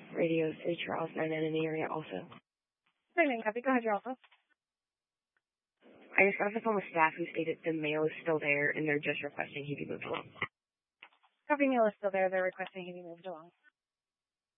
Radio City Charles, 99 in the area also. 99 copy. Go ahead, you're also. I just got off the phone with staff who stated the mail is still there and they're just requesting he be moved along. Copy, mail is still there. They're requesting he be moved along.